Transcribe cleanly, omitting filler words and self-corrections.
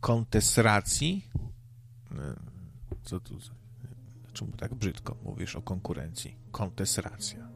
kontesracji. Co tu? Czemu tak brzydko mówisz o konkurencji? Kontesracja.